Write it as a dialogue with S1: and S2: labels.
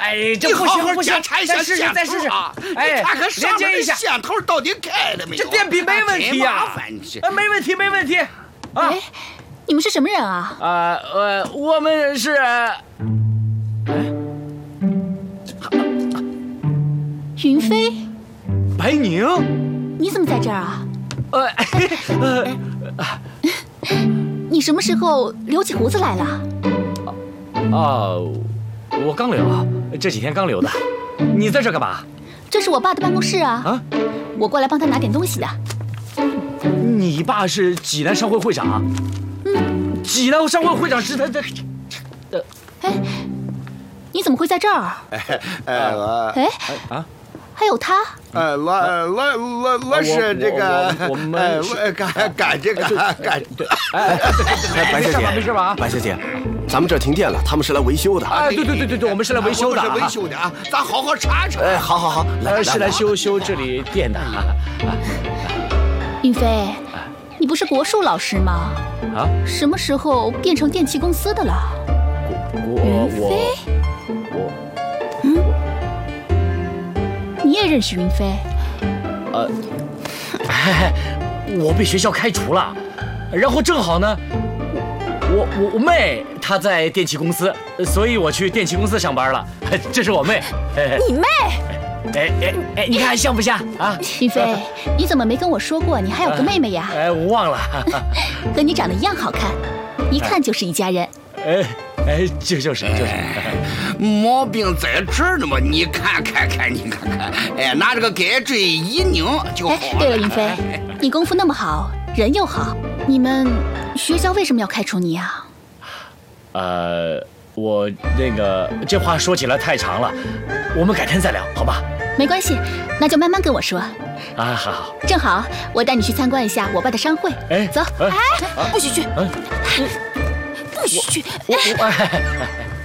S1: 哎，这不行不行，再试试再试试。
S2: 哎，看看上面的
S1: 连接一下，
S2: 线头到底开了没有？
S1: 这电笔没问题呀，没问题没问题。
S3: 哎，你们是什么人啊？
S1: 我们是。
S3: 云飞，
S1: 白宁，
S3: 你怎么在这儿啊？你什么时候留起胡子来了？
S1: 我刚留，这几天刚留的。你在这干嘛？
S3: 这是我爸的办公室啊。我过来帮他拿点东西的。
S1: 你爸是济南商会会长？济南商会会长是他的。
S3: 哎，你怎么会在这儿？还有他。
S2: 我是这个，
S1: 我们
S2: 赶这个赶。
S4: 白小姐，
S1: 没事吧？
S4: 白小姐，咱们这儿停电了，他们是来维修的。
S1: 对，我们是来维修的。
S2: 是维修的啊，咱好好查查。
S4: 哎，好，
S1: 是来修这里电的。
S3: 云飞，你不是国术老师吗？什么时候变成电器公司的了？云飞，你也认识云飞？
S1: 我被学校开除了，然后正好呢，我妹她在电器公司，所以我去电器公司上班了。这是我妹。
S3: 你妹？
S1: 哎，你看像不像啊？
S3: 云飞，你怎么没跟我说过你还有个妹妹呀？
S1: 我忘了。
S3: 跟你长得一样好看，一看就是一家人。
S1: 就是。
S2: 毛病在这儿呢嘛，你看，哎，拿这个改锥一拧就好了。
S3: 对了，云飞，你功夫那么好，人又好，你们学校为什么要开除你啊？
S1: 我这话说起来太长了，我们改天再聊，好吧？
S3: 没关系，那就慢慢跟我说。
S1: 好。
S3: 正好我带你去参观一下我爸的商会。走。不许去。不许去。